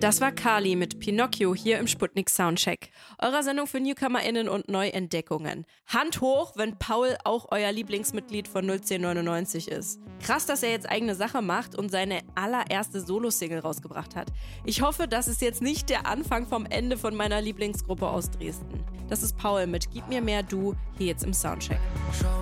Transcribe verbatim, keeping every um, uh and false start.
Das war Kali mit Pinocchio hier im Sputnik Soundcheck, eurer Sendung für NewcomerInnen und Neuentdeckungen. Hand hoch, wenn Paul auch euer Lieblingsmitglied von null zehn neunundneunzig ist. Krass, dass er jetzt eigene Sache macht und seine allererste Solo-Single rausgebracht hat. Ich hoffe, das ist jetzt nicht der Anfang vom Ende von meiner Lieblingsgruppe aus Dresden. Das ist Paul mit Gib mir mehr Du, hier jetzt im Soundcheck.